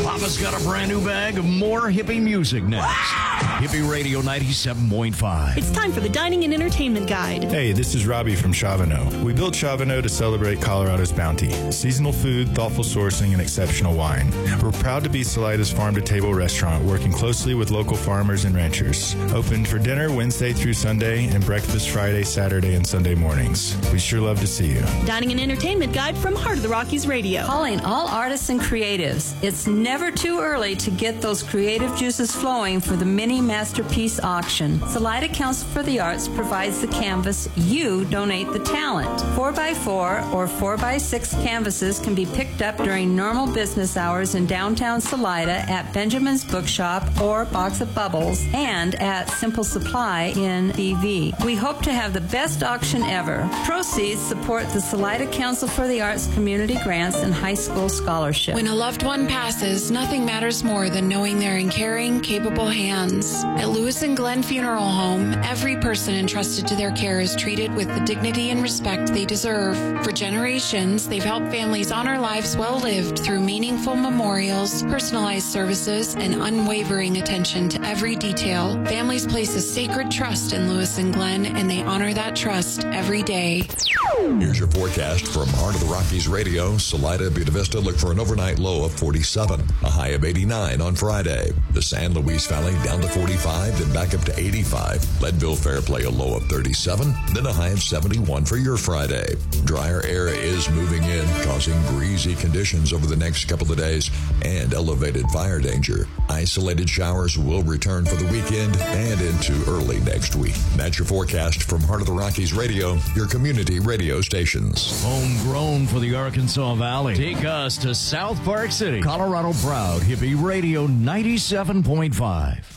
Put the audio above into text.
Papa's got a brand new bag of more hippie music next. Hippie Radio 97.5. It's time for the Dining and Entertainment Guide. Hey, this is Robbie from Chavano. We built Chavano to celebrate Colorado's bounty. Seasonal food, thoughtful sourcing, and exceptional wine. We're proud to be Salida's farm-to-table restaurant, working closely with local farmers and ranchers. Open for dinner Wednesday through Sunday and breakfast Friday, Saturday, and Sunday mornings. We'd sure love to see you. Dining and Entertainment Guide from Heart of the Rockies Radio. Calling all artists and creatives. It's never too early to get those creative juices flowing for the mini masterpiece auction. Salida Council for the Arts provides the canvas. You donate the talent. 4x4 or 4x6 canvases can be picked up during normal business hours in downtown Salida at Benjamin's Bookshop or Box of Bubbles and at Simple Supply in BV. We hope to have the best auction ever. Proceeds support the Salida Council for the Arts community grants and high school scholarship. When a loved one passes, nothing matters more than knowing they're in caring, capable hands. At Lewis and Glenn Funeral Home, every person entrusted to their care is treated with the dignity and respect they deserve. For generations, they've helped families honor lives well lived through meaningful memorials, personalized services, and unwavering attention to every detail. Families place a sacred trust in Lewis and Glenn, and they honor that trust every day. Here's your forecast from Heart of the Rockies Radio. Salida, Buena Vista look for an overnight low of 47, a high of 89 on Friday. The San Luis Valley down to 45, then back up to 85. Leadville Fairplay a low of 37, then a high of 71 for your Friday. Drier air is moving in, causing breezy conditions over the next couple of days and elevated fire danger. Isolated showers will return for the weekend and into early next week. That's your forecast from Heart of the Rockies Radio, your community radio stations. Homegrown for the Arkansas Valley. Take us to South Park City, Colorado proud, Hippie Radio 97.5.